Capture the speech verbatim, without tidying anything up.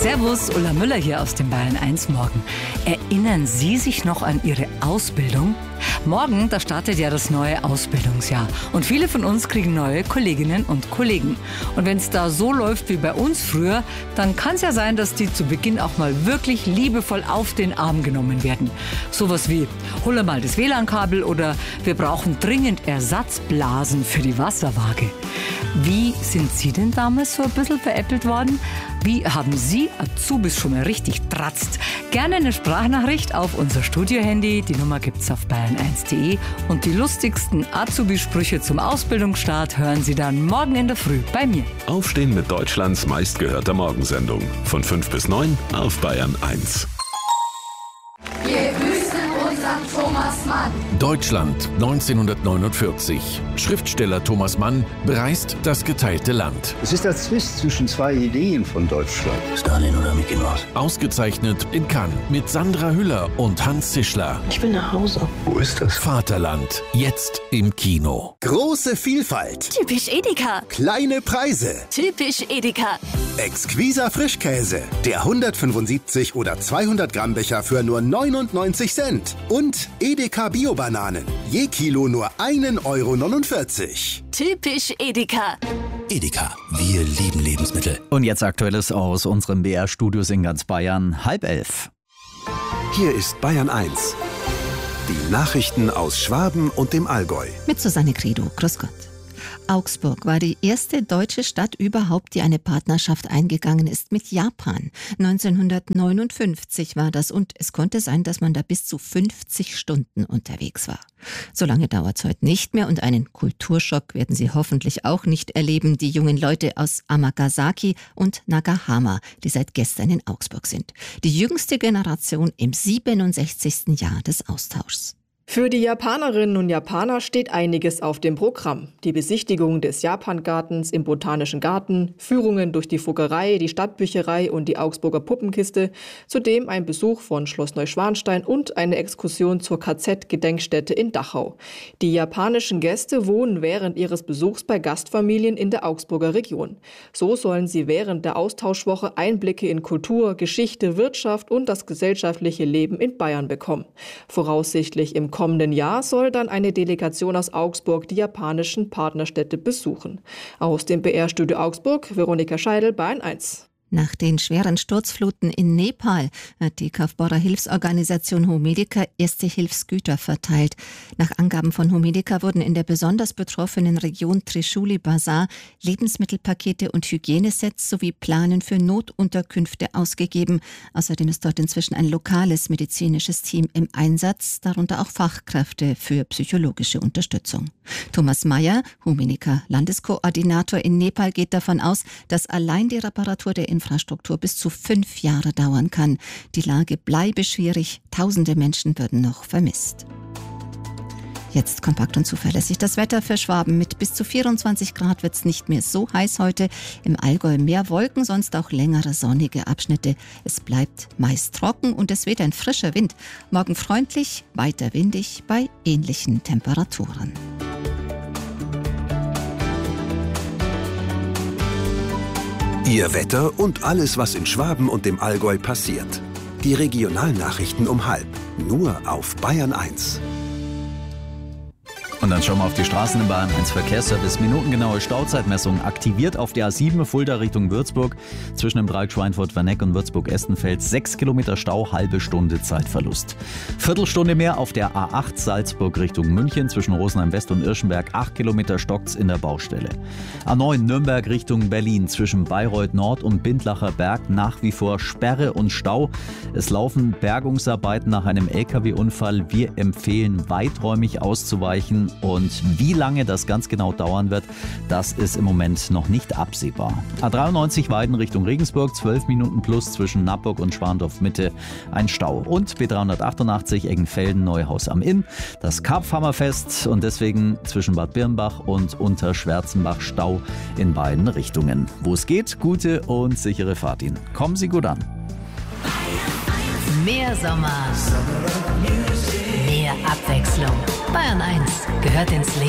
Servus, Ulla Müller hier aus dem Bayern eins Morgen. Erinnern Sie sich noch an Ihre Ausbildung? Morgen, da startet ja das neue Ausbildungsjahr. Und viele von uns kriegen neue Kolleginnen und Kollegen. Und wenn es da so läuft wie bei uns früher, dann kann es ja sein, dass die zu Beginn auch mal wirklich liebevoll auf den Arm genommen werden. Sowas wie, hol mal das W L A N-Kabel oder wir brauchen dringend Ersatzblasen für die Wasserwaage. Wie sind Sie denn damals so ein bisschen veräppelt worden? Wie haben Sie Azubis schon mal richtig tratzt? Gerne eine Sprachnachricht auf unser Studiohandy. Die Nummer gibt's auf bayern eins punkt de. Und die lustigsten Azubi-Sprüche zum Ausbildungsstart hören Sie dann morgen in der Früh bei mir. Aufstehen mit Deutschlands meistgehörter Morgensendung. Von fünf bis neun auf Bayern eins. Wir grüßen unseren Thomas Mann. Deutschland neunzehnhundertneunundvierzig. Schriftsteller Thomas Mann bereist das geteilte Land. Es ist der Zwist zwischen zwei Ideen von Deutschland. Stalin oder Mickey Mouse? Ausgezeichnet in Cannes mit Sandra Hüller und Hans Zischler. Ich will nach Hause. Wo ist das? Vaterland, jetzt im Kino. Große Vielfalt. Typisch Edeka. Kleine Preise. Typisch Edeka. Exquiser Frischkäse. Der hundertfünfundsiebzig oder zweihundert Gramm Becher für nur neunundneunzig Cent. Und Edeka Bio-Bananen. Je Kilo nur ein Euro neunundvierzig. Typisch Edeka. Edeka, wir lieben Lebensmittel. Und jetzt Aktuelles aus unserem B R-Studios in ganz Bayern, halb elf. Hier ist Bayern eins. Die Nachrichten aus Schwaben und dem Allgäu. Mit Susanne Credo. Grüß Gott. Augsburg war die erste deutsche Stadt überhaupt, die eine Partnerschaft eingegangen ist mit Japan. neunzehnhundertneunundfünfzig war das und es konnte sein, dass man da bis zu fünfzig Stunden unterwegs war. So lange dauert es heute nicht mehr und einen Kulturschock werden Sie hoffentlich auch nicht erleben, die jungen Leute aus Amagasaki und Nagahama, die seit gestern in Augsburg sind. Die jüngste Generation im siebenundsechzigsten Jahr des Austauschs. Für die Japanerinnen und Japaner steht einiges auf dem Programm. Die Besichtigung des Japangartens im Botanischen Garten, Führungen durch die Fuggerei, die Stadtbücherei und die Augsburger Puppenkiste, zudem ein Besuch von Schloss Neuschwanstein und eine Exkursion zur K Z-Gedenkstätte in Dachau. Die japanischen Gäste wohnen während ihres Besuchs bei Gastfamilien in der Augsburger Region. So sollen sie während der Austauschwoche Einblicke in Kultur, Geschichte, Wirtschaft und das gesellschaftliche Leben in Bayern bekommen. Voraussichtlich im kommenden Jahr soll dann eine Delegation aus Augsburg die japanischen Partnerstädte besuchen. Aus dem B R-Studio Augsburg, Veronika Scheidel, Bayern eins. Nach den schweren Sturzfluten in Nepal hat die Kafbora Hilfsorganisation Homedica erste Hilfsgüter verteilt. Nach Angaben von Homedica wurden in der besonders betroffenen Region Trishuli Bazar Lebensmittelpakete und Hygienesets sowie Planen für Notunterkünfte ausgegeben. Außerdem ist dort inzwischen ein lokales medizinisches Team im Einsatz, darunter auch Fachkräfte für psychologische Unterstützung. Thomas Mayer, Homedica Landeskoordinator in Nepal, geht davon aus, dass allein die Reparatur der Infrastruktur bis zu fünf Jahre dauern kann. Die Lage bleibe schwierig, tausende Menschen würden noch vermisst. Jetzt kompakt und zuverlässig das Wetter für Schwaben. Mit bis zu vierundzwanzig Grad wird es nicht mehr so heiß heute. Im Allgäu mehr Wolken, sonst auch längere sonnige Abschnitte. Es bleibt meist trocken und es weht ein frischer Wind. Morgen freundlich, weiter windig bei ähnlichen Temperaturen. Ihr Wetter und alles, was in Schwaben und dem Allgäu passiert. Die Regionalnachrichten um halb. Nur auf Bayern eins. Und dann schauen wir auf die Straßen im Bayern eins Verkehrsservice. Minutengenaue Stauzeitmessung aktiviert auf der A sieben Fulda Richtung Würzburg. Zwischen dem Dreieck Schweinfurt-Werneck und Würzburg-Estenfeld sechs Kilometer Stau, halbe Stunde Zeitverlust. Viertelstunde mehr auf der A acht Salzburg Richtung München. Zwischen Rosenheim West und Irschenberg acht Kilometer stockt's in der Baustelle. A neun Nürnberg Richtung Berlin. Zwischen Bayreuth Nord und Bindlacher Berg nach wie vor Sperre und Stau. Es laufen Bergungsarbeiten nach einem L K W-Unfall. Wir empfehlen, weiträumig auszuweichen. Und wie lange das ganz genau dauern wird, das ist im Moment noch nicht absehbar. A dreiundneunzig Weiden Richtung Regensburg, zwölf Minuten plus zwischen Nappburg und Schwandorf Mitte ein Stau. Und B dreihundertachtundachtzig Eggenfelden Neuhaus am Inn, das Karpfhammerfest und deswegen zwischen Bad Birnbach und Unterschwärzenbach Stau in beiden Richtungen. Wo es geht, gute und sichere Fahrt Ihnen. Kommen Sie gut an. Mehr Sommer. Mehr Abwechslung. Bayern eins gehört ins Leben.